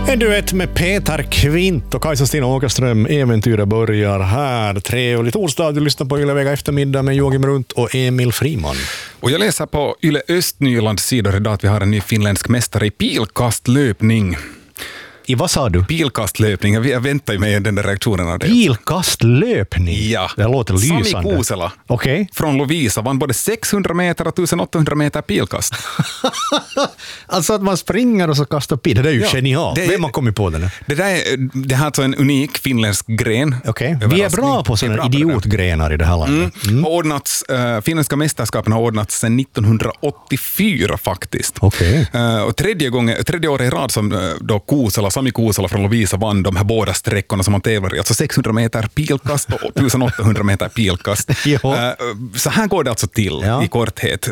En duett med Peter Kvint och Kajsa-Stina Åkerström. Äventyret börjar här. Trevlig torsdag. Du lyssnar på Yle Vega eftermiddag med Joakim Runt och Emil Friman. Och jag läser på Yle Östnylands sidor idag att vi har en ny finländsk mästare i pilkastlöpning. I vad sa du? Pilkastlöpning. Jag väntar ju med den där reaktionen av det. Pilkastlöpning? Ja. Det låter lysande. Sami Kuusela från Lovisa vann både 600 meter och 1800 meter pilkast. Alltså att man springer och så kastar pil. Det är ju genialt. Vem har kommit på den? Det här är alltså en unik finländsk gren. Okej. Vi är bra på sådana idiotgrenar i det här landet. Finländska mästerskapen har ordnats sedan 1984 faktiskt. Okej. Och tredje året i rad som då Sami Kuusela från Lovisa vann de här båda sträckorna som man tävlar i. Alltså 600 meter pilkast och 1800 meter pilkast. Så här går det alltså till i korthet.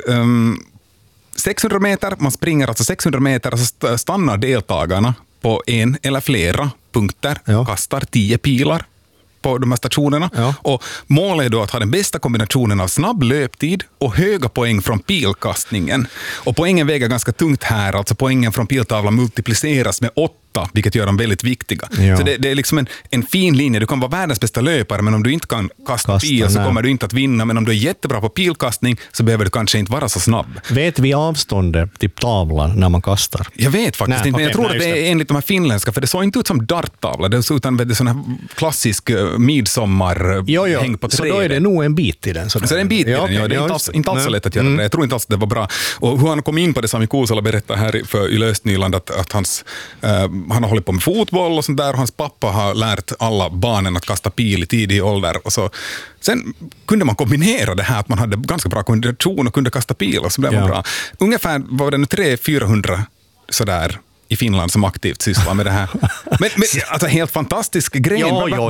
600 meter, man springer alltså 600 meter och så stannar deltagarna på en eller flera punkter, kastar 10 pilar på de här stationerna. Och målet är då att ha den bästa kombinationen av snabb löptid och höga poäng från pilkastningen. Och poängen väger ganska tungt här, alltså poängen från piltavlan multipliceras med 8, vilket gör dem väldigt viktiga. Så det är liksom en fin linje. Du kan vara världens bästa löpare, men om du inte kan kasta pil så kommer du inte att vinna. Men om du är jättebra på pilkastning så behöver du kanske inte vara så snabb. Vet vi avståndet till tavlan när man kastar? Jag vet faktiskt inte, men jag tror att det är enligt de här finländska, för det såg inte ut som darttavla. Det såg ut som en sån här klassisk midsommar-häng på trädet. Så då är det nog en bit i den. Så det är en bit i den, det är inte alls så lätt att göra det. Jag tror inte alls att det var bra. Och hur han kom in på det, Sami Kuusela berättar här för Yle Östnyland att han har hållit på med fotboll och sånt där, och hans pappa har lärt alla barnen att kasta pil i tidig ålder. Och så, sen kunde man kombinera det här att man hade ganska bra kondition och kunde kasta pil, och så blev man bra. Ungefär var det nu 300-400 sådär i Finland som aktivt sysslar med det här. Men alltså helt fantastisk grej.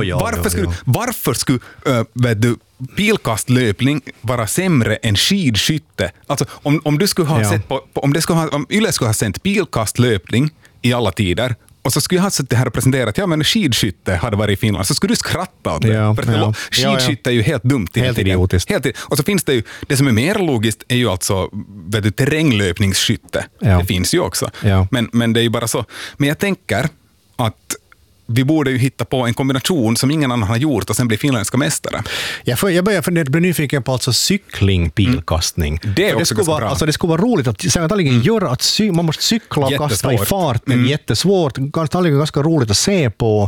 Varför skulle pilkastlöpning vara sämre än skidskytte? Alltså om du skulle ha sett om Yle skulle ha sänt pilkastlöpning i alla tider, och så skulle jag ha sett det här och presenterat att skidskytte hade varit i Finland, så skulle du skratta åt det. Skidskytte är ju helt dumt. Helt idiotiskt. Och så finns det ju, det som är mer logiskt är ju alltså terränglöpningsskytte. Det finns ju också. Men det är ju bara så. Men jag tänker att vi borde ju hitta på en kombination som ingen annan har gjort och sen bli finländska mästare. Jag börjar bli nyfiken på alltså cykling, pilkastning. Det skulle vara, alltså det skulle vara roligt att göra att man måste cykla och kasta i fart, men jättesvårt. Ganska roligt att se på.